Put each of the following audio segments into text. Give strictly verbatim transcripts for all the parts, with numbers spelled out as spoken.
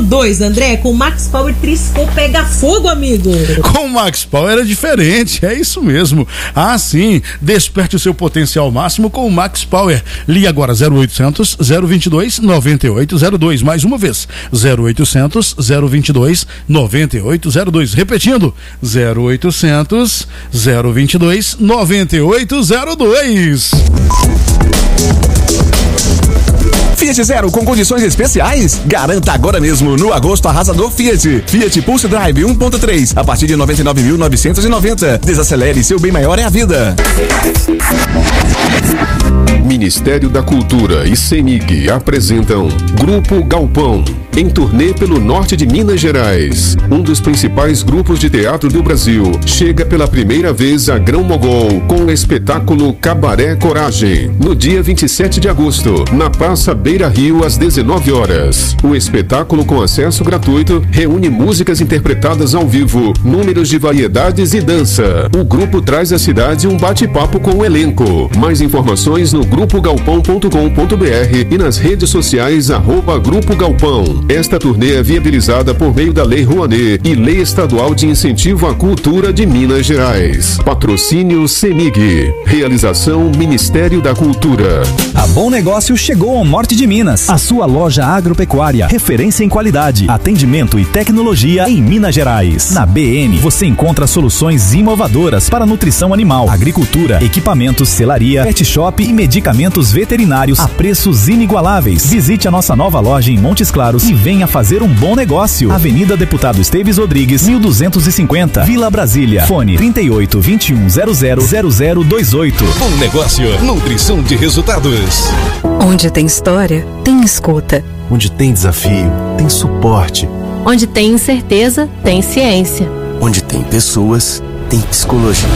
dois, André, com o Max Power triscou pega fogo, amigo. Com o Max Power é diferente, é isso mesmo. Ah, sim, desperte o seu potencial máximo com o Max Power. Ligue agora zero oitocentos, zero vinte e dois, noventa e oito zero dois, mais uma vez, zero oitocentos, zero vinte e dois, noventa e oito zero dois, repetindo, zero oitocentos, zero vinte e dois, noventa e oito zero dois. Fiat Zero com condições especiais? Garanta agora mesmo no agosto arrasador Fiat. Fiat Pulse Drive um ponto três a partir de noventa e nove mil novecentos e noventa. Desacelere, seu bem maior é a vida. Ministério da Cultura e CEMIG apresentam Grupo Galpão, em turnê pelo norte de Minas Gerais. Um dos principais grupos de teatro do Brasil chega pela primeira vez a Grão Mogol com o espetáculo Cabaré Coragem, no dia vinte e sete de agosto, na Praça Beira Rio, às dezenove horas. O espetáculo, com acesso gratuito, reúne músicas interpretadas ao vivo, números de variedades e dança. O grupo traz à cidade um bate-papo com o elenco. Mais informações no grupo galpão ponto com ponto br e nas redes sociais arroba Grupo Galpão. Esta turnê é viabilizada por meio da Lei Rouanet e Lei Estadual de Incentivo à Cultura de Minas Gerais. Patrocínio CEMIG. Realização Ministério da Cultura. A Bom Negócio chegou ao norte de Minas. A sua loja agropecuária, referência em qualidade, atendimento e tecnologia em Minas Gerais. Na B M, você encontra soluções inovadoras para nutrição animal, agricultura, equipamentos, selaria, pet shop e medicamentos veterinários a preços inigualáveis. Visite a nossa nova loja em Montes Claros e venha fazer um bom negócio. Avenida Deputado Esteves Rodrigues, mil duzentos e cinquenta, Vila Brasília. Fone trinta e oito, vinte e um, zero zero, zero zero dois oito. Bom Negócio, nutrição de resultados. Onde tem história, tem escuta. Onde tem desafio, tem suporte. Onde tem incerteza, tem ciência. Onde tem pessoas, tem psicologia.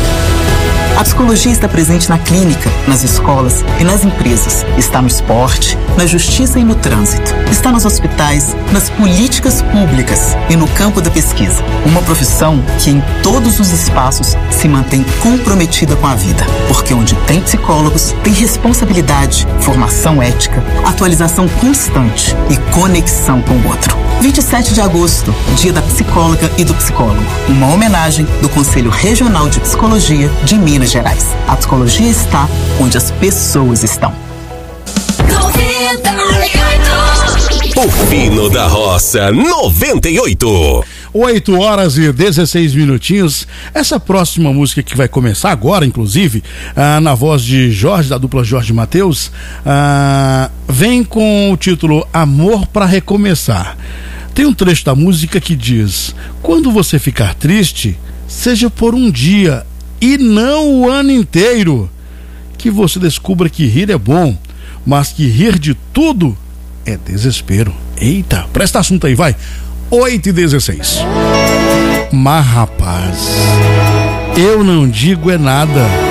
A psicologia está presente na clínica, nas escolas e nas empresas. Está no esporte, na justiça e no trânsito. Está nos hospitais, nas políticas públicas e no campo da pesquisa. Uma profissão que em todos os espaços se mantém comprometida com a vida. Porque onde tem psicólogos, tem responsabilidade, formação ética, atualização constante e conexão com o outro. vinte e sete de agosto, Dia da Psicóloga e do Psicólogo. Uma homenagem do Conselho Regional de Psicologia de Minas Gerais. A psicologia está onde as pessoas estão. O Fino da Roça noventa e oito. oito horas e dezesseis minutinhos. Essa próxima música que vai começar agora, inclusive, ah, na voz de Jorge, da dupla Jorge Mateus, ah, vem com o título Amor pra Recomeçar. Tem um trecho da música que diz: quando você ficar triste, seja por um dia e não o ano inteiro. Que você descubra que rir é bom, mas que rir de tudo é desespero. Eita, presta assunto aí, vai. oito e dezesseis. Mas rapaz, eu não digo é nada.